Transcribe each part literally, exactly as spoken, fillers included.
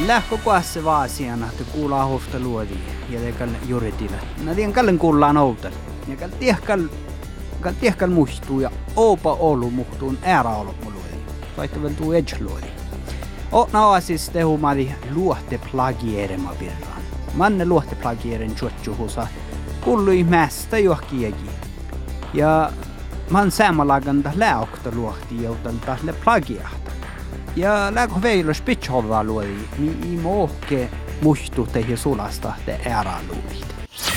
lähkö kuassa vaasiana, että kuulaa hofta luodi ja tekal juridilla. Nää tien kallen kuullaan outel. Ja kal tiehkal kal tiehkal muistuu ja opa olu muhtuun äära olu luodi. Taitte vel tuu edge luodi. O naa siis tehumadi luohte plagierema pirran. Manne luohte plagieren chuotjuhusa kuului mästä johkiegi. Ja man samalaganda läokta luohti joutalta le plagiahta. Ja läkö veilos pitchholva luodi, niin ei mohke muistu teihin sulasta te ära luodit.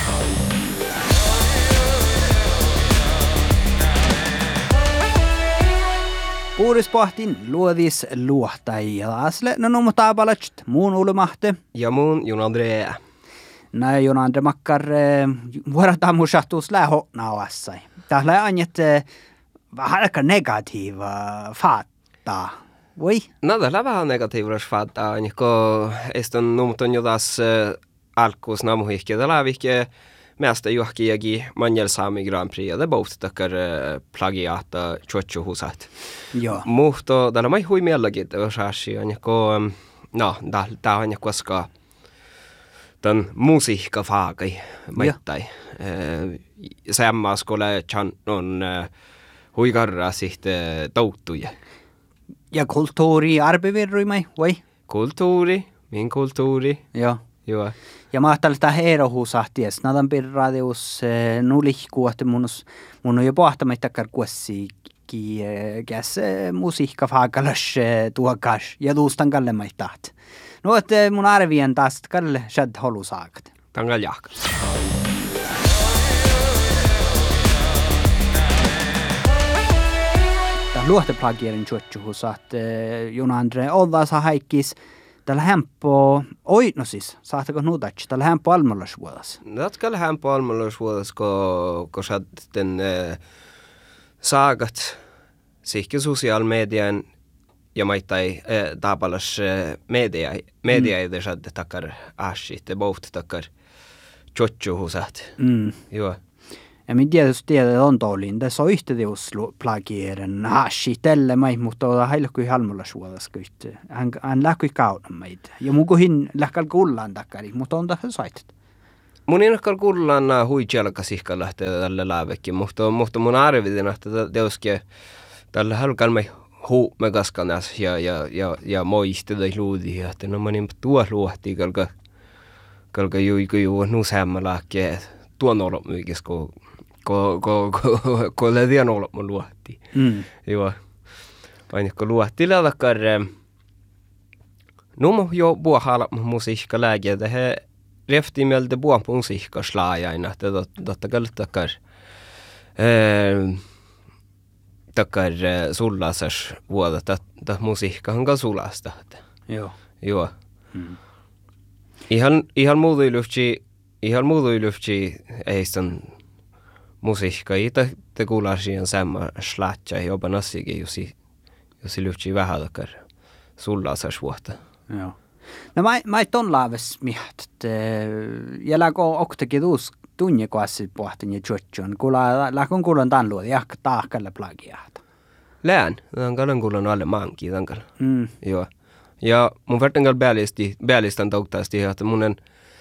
Puolispahtin luodis luohtajia. Asle no numu taapalat muun ulemahte. Ja muun Jon André. Näin Jon André makkar vuorataan musahtuus läho nauassai. Tällä on että vähän aika negatiiva faattaa. Voi? No tällä vähän negatiivilla faattaa. Kun eston numton jodas alkuus namuhihke. Tällä vihke mesta johkiegi Manjel Sami Grand Prix. Ja det boht takkar plagiata chuotjuhusat. Joo. Muhto tällä mai hui mielläkin osasi. Kun no, tää on koska den musiikkafagai maittai. Samma skulle channon huigarra sitten touttuja. Ja kulttuuri arbevirrui mai, vai? Kulttuuri, min kulttuuri. Joo. Joo. Ja mahtalta herohusahties. Nadan pirradius nulihku, että mun mun on jo pohtamaita takkar kuossi ki käs musiikkafaagalas tuokas ja tuustan kalle maitaat. No, että mun arvien taas kalle shad holu saakt. Tangal jahkas. Tämä luohteplagierin chuotjuhus, että Jon André oltaasa haikkis tällä hempo, oi no siis, saatteko nuutatsi, tällä hempo almallasvuodas? Tällä hempo almallasvuodas, kun ko sitten saagat sihki sosiaalmedian ja maittai taapalas media media ei det shadde takkar ashit det boht takkar chuotjuhusat. Mm. Joo. Ja min tietysti tiedä on tollin, tässä on yhteydessä plagieren hashi tälle mai, mutta on heilläkö halmalla suodas kytte. Hän hän lähkö kaudan meitä. Ja mun kohin lähkal kullaan takkari, mutta on tässä saitet. Mun inakal kullaan hui jalka sihka lähtee tälle läävekin, mutta mutta mun arvidin että teoski tälle halkal mai huu me kaskanas ja ja ja ja moiste de luudi että no manin tuo luohti kalka kalka jui jui nu sammalaakke tuon olo mykis ko ko ko ko ko le dian olo mun luohti. Mm. Joo. Vain ko luohti läväkkar numo jo buohala musiikka läge det he refti melde buon musiikka slaajaina että totta kaltakkar eh takkar sullasas vuoda että musiikka on sulasta. Joo. Joo. Mm. Ihan ihan muutui ihan muutui ei sen musiikka itä te kuulasiin samma slatcha jopa nassikin josi josi lyfti vähän takkar sullasas vuotta. Joo. No mä mä ton laaves mihat ja läko oktakin tuus tunne koasi pohtin ja chuotjon kula lakon kulan tan luodi ja taakalla plagiata. Lään, on kallan kulan alle manki tankal. Mm. Joo. Ja mun vertengal bälisti bälistan tauktaasti että munen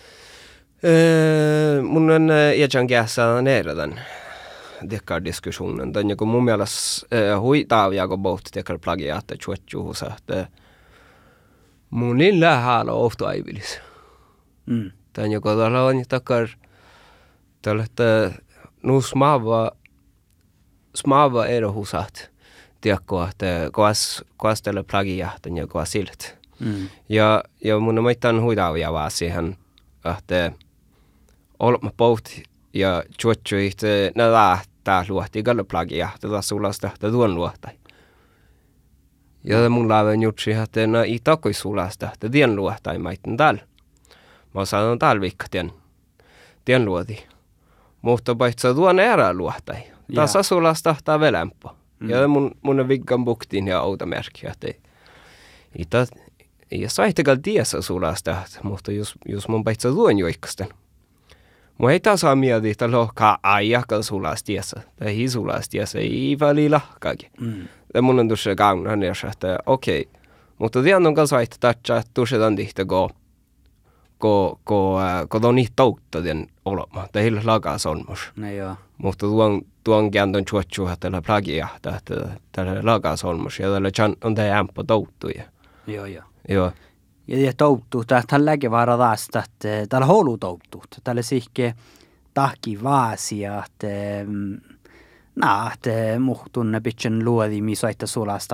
eh munen iächan kässä neeradan dekkar diskussionen dan joku mun mielestä hui taavia ko boht dekkar plagiata chuotjuhusa että munin lähellä ofta aivilis. Mm. Dan joku tällä on takkar tällä että nu smava smava erohusat tiekko että koas koas tällä plagiata ja koas silt. Mm. Ja ja mun maitan huidaavia vaan siihen että olma boht ja chuotjuit nää tää luohti kalla plagiata tätä sulasta tätä tuon luohtai. Ja mun laaven jutsi että no ei takoi sulasta tätä tien luohtai maitan täällä. Mä sanon täällä vikka tien tien luoti. Mutta paitsa tuon erää luohtai. Tässä sulasta tää velämpö. Mm. Ja mun mun viggan buktin ja automerkki että ei tää ei saittegal tiesa sulasta, mutta jos jos mun paitsa tuon joikkasten. Mun ei taas mieti, että lohkaa ajakal sulastiessa. Tai hi sulastiessa ei välillä lahkaakin. Mm. Ja mun on tuossa kaunaan, että okei, Mutta tiedän on kanssa vaihtaa, että tuossa tihtä go ko ko ko on niitä toutta den olema. Det hela lagaa solmus. No joo. Mutta tuon tuon käänton chuochu tällä plagia että tällä lagaa solmus ja tällä chan on tämä ämpä touttuja. Joo joo. Joo. Ja ja touttu tähän läkevaara taas että tällä holu touttu. Tällä sihke tahki vaasia että nää että muhtunne pitchen luodi mi saitta sulasta.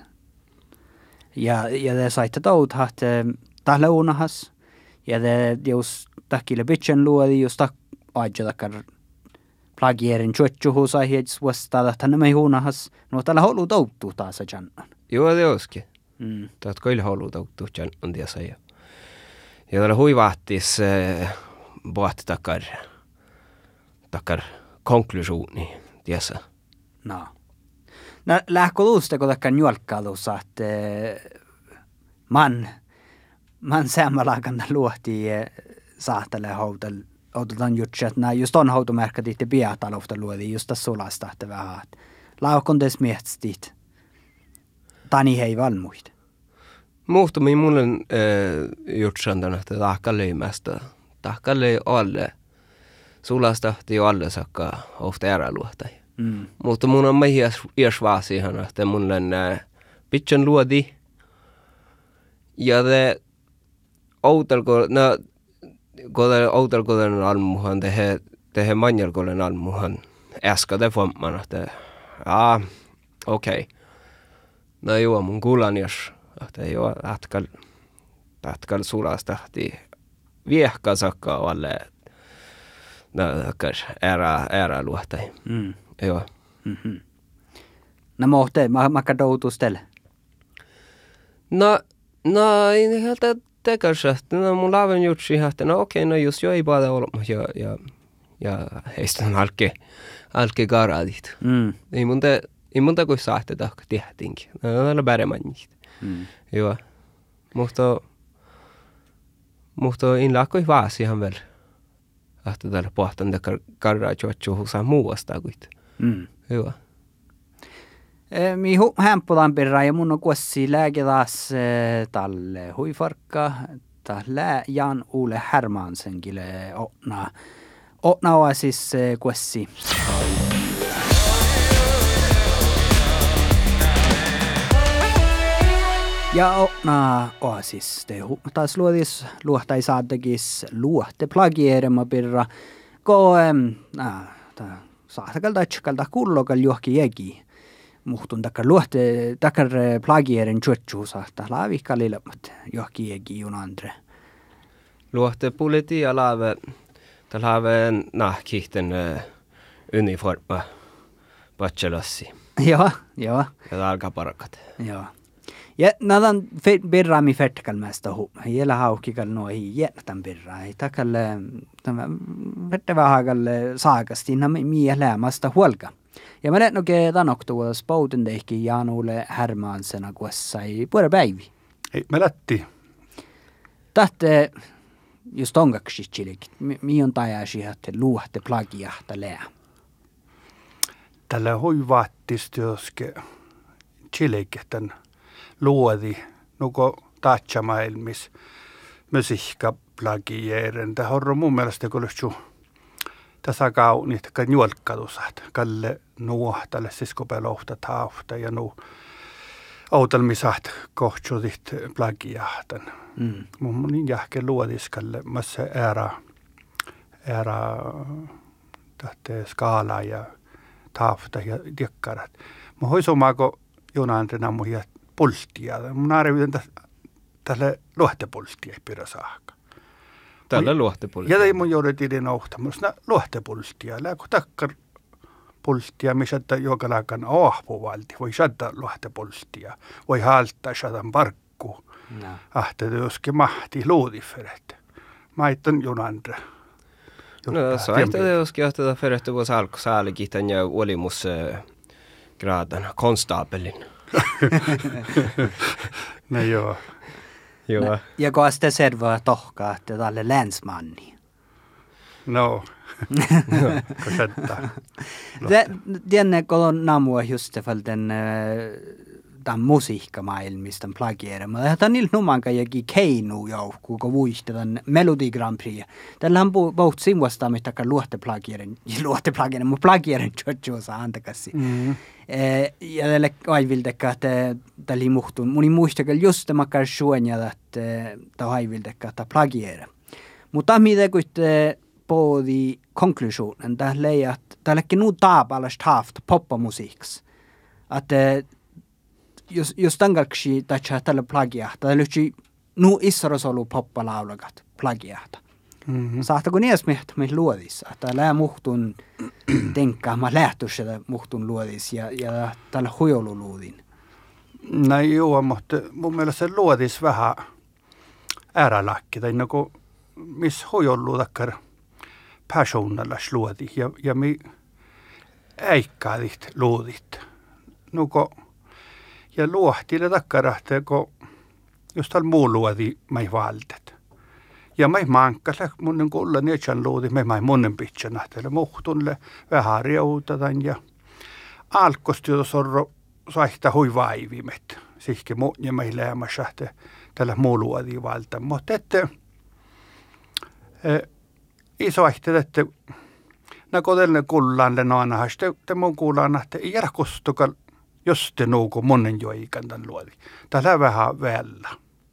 Ja ja det saitta toutha että tällä unahas. Ja det jos tahkille pitchen luodi just tak aja takar plagierin chuchu sai hets vasta tänne me hunahas no tällä holu touttu taas jannan. Joo, det olski. Mm. Tätä kyllä haluaa touttua jannan tiesa ja. Ja tällä huivahtis vuotta takar takar konklusioni tiesa. No. No lähkö luusteko takkan juolkkaalussa että man man sammalakanda luohti saatelle houtel otetaan jutsi, että nämä just on houtomärkät itse piatalofta luodi just tässä sulasta, että vähän, että laukon des mietstit. Tani hei valmuit. Muhtumi mulle äh, jutsantan, että tahka leimästä. Tahka lei alle. Sulasta jo alle sakka ofta eräluohtai. Mm. Mutta mun on meihin iäs vaan siihen, että mulle äh, pitchen luodi. Ja te outelko, no, kun outelkolen almuhan, tehe, tehe manjalkolen almuhan, äsken te fomman, että aa, okei. Okay. No joo, mun kuulan jos, että joo, atkal, atkal sulasta, että viehka sakka alle, no, ära, ära luohtai. Mm. Joo. Mm-hmm. No mohte, mä, mä kadoutus teille. No, no, ei helt tekässä, no mun laaven jutsi, että no okei, no just jo ei paada olemaan, ja, ja, ja heistä on alke, alke garadit. Mm. Ei mun te, ei mun te kuin saatte tahka tehtinkin. No, no, no, bäremannit. Mm. Joo. Mutta, mutta en lakkoi vaasi ihan väl. Että tällä pohtan tekar karraa juotsu huusaa muuasta kuin. Mm. Joo. Mi hu hämppulan pirra ja mun on kuossi lääke taas talle huifarkka tällä Jan Ole Hermansenkille otna otna oasis kuossi. Ja otna oasis te hu taas luodis luohtai saattekis luohte plagierema pirra ko na ta saatakalta tškalta kullokal johki jägi. Muhtun takkar luohte, takkar plagierin tjuotjuu saattaa laavikka lilemat johki egi junandre. Luohte politi ja laave, tällä haave nahkihten uniforma patselassi. Joo, joo. Ja tämä alkaa parakat. Joo. Ja nadan birraami fertkalmästä hu. Jällä haukikal noihin jätän birraa. Ei takalle, tämä vettävä haakalle saakasti, nämä mie läämästä huolka. Ja mä näin oikein tanoktua spouten tehkin Jan Ole Hermansena kuessa ei puolella päivi. Ei, mä lätti. Tahte just ongaksitsilik, mi on tajasi, että luohte plagiahta lää. Tällä hoivaattis työske chileketän luodi, nuko taatsamaailmis musiikka plagieeren. Tämä on mun mielestä kolossu tässä kaunit, että juolkkatusat, kalle nuohtalle siskopelohta taufta ja nu autelmisat kohtsudit plagiahtan. Mm. Mun niin jähke luodiskalle massa ära, ära tahte skaala ja taufta ja diekkarat. Mä hoisumaako junandrina muhia pulttia. Mun arvioin tälle luohtepulttia ei pidä saakka. Tällä luohtepulttia. Ja ei mun jouduttiin ohtamusta luohtepulttia. Lääkö takkar pulttia, missä joka lääkän ahpuvalti. Voi saada luohtepulttia. Voi haltaa sadan parkku. No. Ahte joskin mahti luudiferet. Maitan junandra. No, så är det joskin, että tämä förrätty vuosi alkoi saalikitan ja olimus gradan konstapelin. No joo. Joo. Ja kun sitten servoa tohkaa, että tälle länsmanni. No. Kasetta. Tiedän, kun on namua just falten tämän musiikkamaailmista tämän plagierin. Mutta tämä on niillä numankaan jokin keinu joukku, kun vuistetaan Melodi Grand Prix. Tällä on puhut sivuasta, mitä luotte plagierin, luotte plagierin, mutta plagierin tjotjoosa antakassi. Mm-hmm. E, ja tälle aiviltekka, että tällä muhtun. Mun ei muistakaan just tämä suonja, että tämä aiviltekka, että plagiera. Mutta mitä kun pohdi konklusionen, tällä ei, että tälläkin nu taapalast haft poppamusiiks. Että jos, jos tankalksi tätä tällä plagiahta, tällä yksi nu issaros ollut poppalaulakat plagiahta. Mm-hmm. Saatako nies mehtä meitä luodissa, että lää muhtun tenkkaa, mä lähtus sitä muhtun luodissa ja, ja tällä huijolu luudin. No joo, mutta mun mielestä se luodis vähän äärälakki, tai niinku missä huijolu takkar personalla luodi ja, ja mi äikkaadit luodit. Nuko ja luohtille takkarahte, kun just tällä muu luodi mai valtet. Ja mai mankkalle munnen kulla nietsän luodi, mai mai munnen pitsen nähtele muhtunle vähän riutadan ja alkosti jo sorro saihta hui vaivimet. Sihke muun ja mai läämässä tällä muu luodi valta. Mutta ette e, iso ahte, että nää kodellinen kullanle noanahan, te mun kuullaan, että ei järkustukal jos te nuuko monen joikan tämän luodi. Täällä vähän vällä.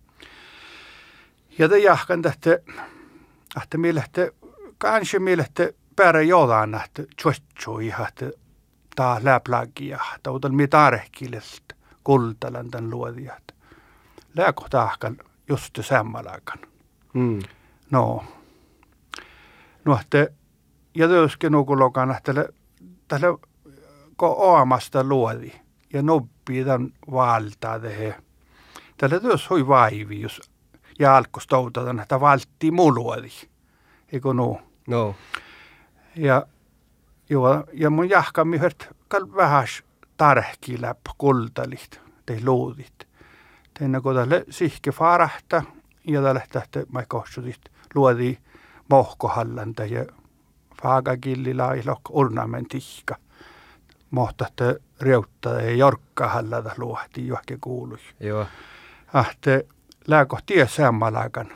Ja te jahkan tähte, että mielehte, kanske mielehte päällä jotain nähtä tjotsui, että tää läplagia, että utan mitä arehkilesta kultalan tämän luodi. Lääko tahkan just sammalaikan. Mm. No. No, että ja työsken nuukulokan, että tällä ko oamasta luodi. Ja noppii tämän valtaa tehdä. Tällä työssä hui vaivi, jos ja alkoi toutata, että valttii muluodi. Eikö nuu? No. Ja, joo, ja mun jahkami hört vähän tarhki läppä kultalit, te luudit. Tein kun tälle sihke farahta, ja tälle tähtä mä kohtuutit luodi mohkohallanta ja faagakillila ja ornamentihka. Mohtatte riuttaa ja jorkkahallata luohti johonkin kuului. Joo. Ahte lääko tie sammalaikan,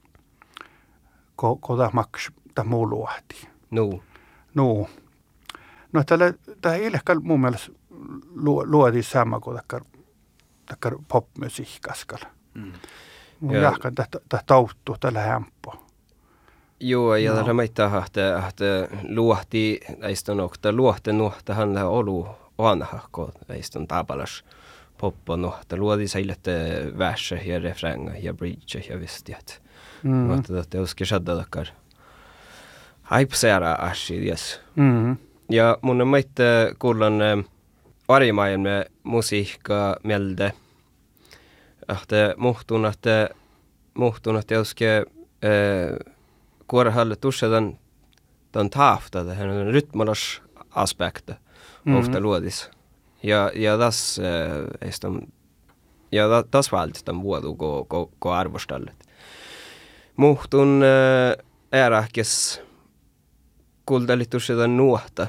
kun tämä maks tämä muu luohti. Nuu. Nuu. No tällä tämä ilkka mun mielestä luodi sama kuin takkar popmusiikkaskalla. Mm. Mun jahkan tämä tauttuu tällä hämppo. Joo, ja tällä meitä että että luohti näistä nokta luohte nuhta hän on ollut vanha, kun näistä on tapalas poppa nuhta luodi säilette verse ja refränga ja bridge ja visst että mutta että uskon shadda takkar hypesera ashi yes. Mm. Ja mun meitä kuulan arimajan med musiikka melde että muhtun että muhtun että uskon kuorahalle tussetan tämän taafta, det här är en rytmalas aspekt mm. ofta luodis. Ja ja das äh, är de ja das valt de vuodu go go go arvostallet. Muhtun äh, ärähkes kuldalit tussetan nuohta.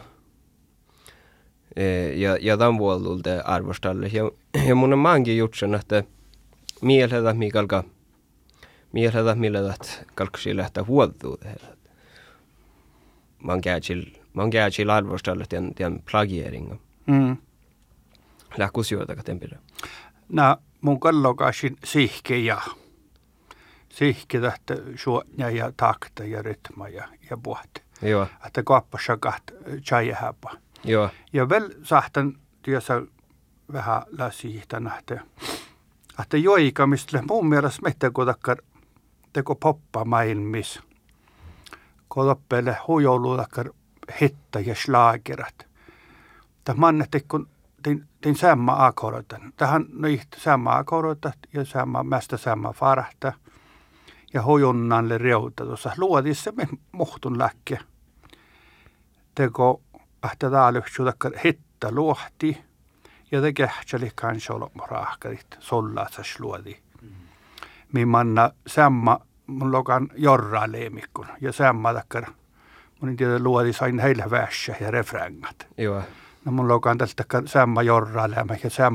Eh, ja ja dan vuodulta arvostallet. Ja ja mun on mangi jutsen, että mielellä mikalka mielellä millä että kalksi lähtee vuodu det här. Man gärchil man gärchil arvostalla den den plagieringen. Mm. Lähkus juota tempillä. Na mun kallokasin sihke ja sihke tähtä suoja ja takta ja rytma ja ja puht. Joo. Että kappassa kaht chajahapa. Joo. Ja väl sahtan työssä vähän lasihta nähtä. Että joikamista mun mielestä meitä kodakkar teko poppa maailmis. Kodoppele huijoluudakar hetta ja schlagerat. Tämä manne tekun tin samma akkordan. Tähän niitä samma akkordat ja samma mästä samma farahta. Ja huijunnalle reuta tuossa luodissa me muhtun läkke. Teko ahta taalyhtsuudakar hetta luohti. Ja te kähtseli kanssa olomorahkarit sollaatsa luodi. Mi manna samma mun lokan jorraa leemikkun ja samma takkar mun en tiedä luodi sain heillä vässä ja refrängat. Joo. No mun lokan tältä samma jorraa leemä ja samma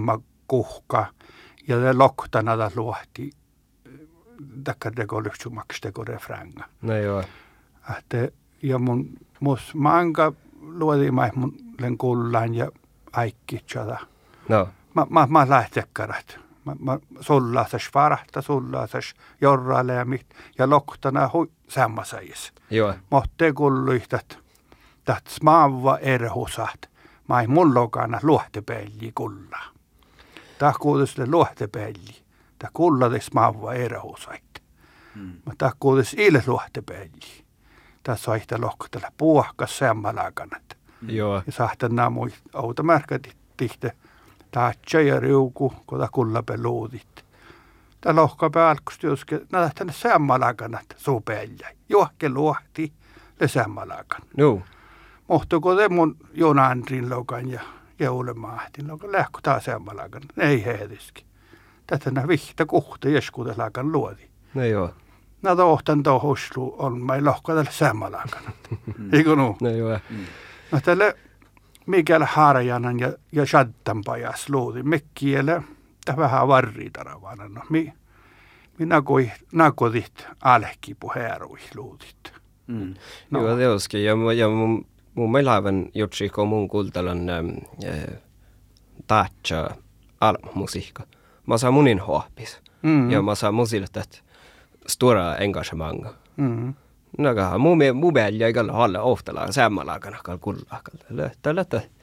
kuhka ja te loktana ta luohti takkar teko lyhtsumaks teko refränga. No joo. Ahte, ja mun mus maanka luodi mai mun len kullaan ja aikki tjada. No. Ma, ma, ma lähtekkarat. Ma, ma sullaasas varahta, sullaasas jorraaleemit ja loktana hui sammasajis. Joo. Mohte kulluihtat, taht smaava erhusat. Mai mullokana luohtepelli kulla. Tah kuutusle luohtepelli. Tah kullatis smaava erhusait. Mm. Ma tah kuutus ille luohtepelli. Tah soihta loktala puhkas sammalakanat. Joo. Ja sahtan naamui outa märkätit tihte. Taatsa ja riuku, kun ta kullapeluudit. Ta lohka päälkustyuske, nää tänne sammalakanat suupelja. Juohke luohti le sammalakan. No. Mohtuuko te mun Jonandrin lokan ja Joulemahtin lokan lähku taas sammalakan? Ei heetiski. Tätä nää vihta kuhta jeskutelakan luodi. No joo. Nää tohtan tohuslu on mai lohka tälle sammalakanat. Eikö nuu? No joo. No tälle Mikael Harjanan ja, ja Shaddan pajas luudi. Mekkiele, tämä vähän varriitaravana. No, mi, minä kui nakotit alkipu herui luudit. Mm. No. Joo, teoskin. Ja, ja mun, mun melävän jutsi, kun mun kultalan äh, taatsa almusiikka. Mä saan munin hoppis. Mm. Ja mä saan musilta stora engagemanga. Mm. Nagahan mun mun mielestä ei olla ohtala sammalaakana kal kullakal. Tällä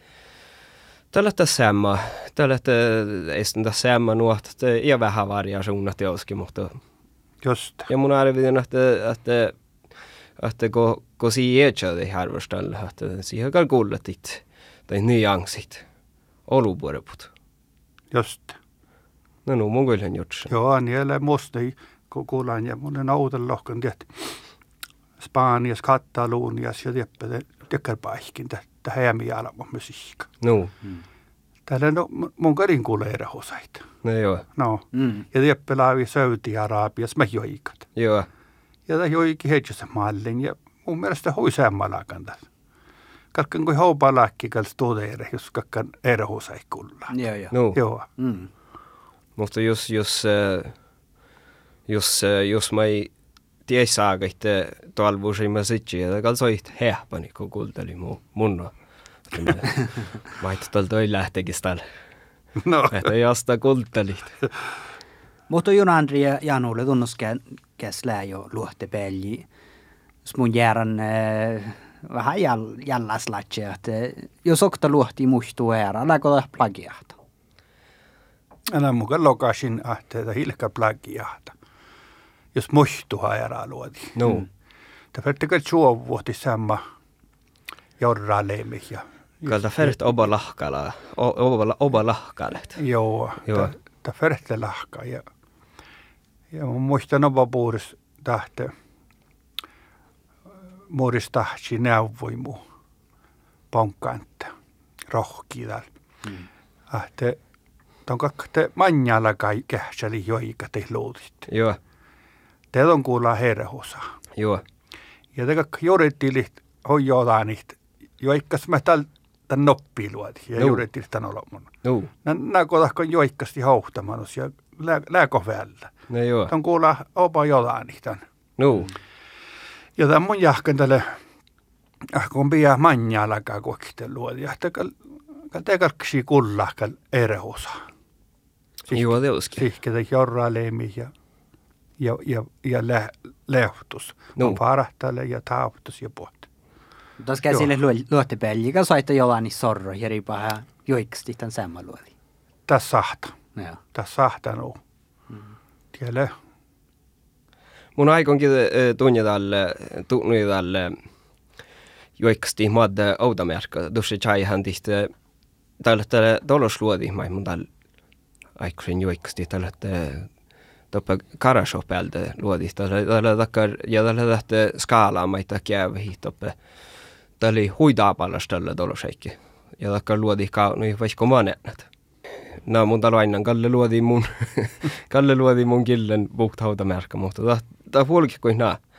tällä samma tällä estä samma nuot ja vähän variationer teoskin mutta just. Ja mun arvioin että että että ko ko sietcha det här förstånd att siihen kal kullatit tai nyanssit olupuoreput. Just. No no mun kyllä jutsi. Joo, niille musti kuulan ja mun outon lohkon tiet. Spanias, Katalonias ja tieppä tekkär paikkin tätä hämialama musiikka. No. Mm. Täällä no mun karin kuulee erhosaita. No joo. No. Mm. Ja tieppä laavi Saudi-Arabias mä joikat. Joo. Ja tämä joikin heitsässä mallin ja mun mielestä huisaamalakan tässä. Kalkkan kuin haupalakki kals tuoteere, jos kakkan erhosait kuullaan. Joo, joo. No. Joo. Mm. Mutta jos, jos, jos, jos mä ei tiedä saaga, että talvuusin mä sitsi, ja kalsoit hehpani, kun kuulteli mun munna. Mä et tuolta ei lähtekin tällä. No. Että jasta kuultelit. Mutta Jonandri ja Janulle tunnus käslää jo luohtepelli. Jos mun järän äh, vähän jäl, jälläslatsi, että jos okta luohti muistuu ära, älä kota plagiahta. Älä mukaan lokasin ahteita hilka plagiahta. Jos muistuha ära luodi. No. Mm. Tämä on suovuoti samma jorraleemi. Ja kalta färt oba lahkala, oba, oba lahkalet. Joo, Joo. Tämä färte lahka. Ja, ja mun muistan oba puhuris tahte, muodis tahtsi neuvoi muu ponkkaanta, rohkiidal. Mm. Ahte, ton kakte manjala kai kähsäli joika te luudit. Joo. Teet on kuulla herhusa. Joo. Ja te kakka juurittilit hoijodaanit, joikkas mä tän noppiin luoti. Ja no. Juurittilit tän olommun. No. Nää kodahkon joikkasti houhtamanus ja lää, lääko vällä. No joo. Tän kuulla opa jodaanit tän. No. Ja tän mun jahkan tälle, kun pidä manjalakaan kuokisten luoti. Ja te kalksi kullahkal erhusa. Joo, teoskin. Sihketä jorraleemi ja ja ja ja lä, lehtus. No. On parahtale ja taaptus ja puhut. Tuossa käsille luohtepelli, joka saitte jollain sorro ja riipaha joiksti tämän saman luodi. Tässä sahta. Joo. Tässä sahta nuu. Mm. Tiedä. Mun aikonkin tunnedalle, tunnedalle joikasti madde oudamerkka. Dusse chaihan tihte tälle tälle dolosluodi, mai mun tälle aikkoisen joikasti tälle toppe karasopälde luodi. Tälle takkar ja tälle lähtee skaalaamaan, että käyvihin toppe. Tälle huidaapallas tälle doloseikki. Ja takkar luodi kaunui vaikka manennat. No mun taloinnan Kalle luodi mun Kalle luodi mun killen buhtaudamerkka, mutta tämä puolikin kuin nää.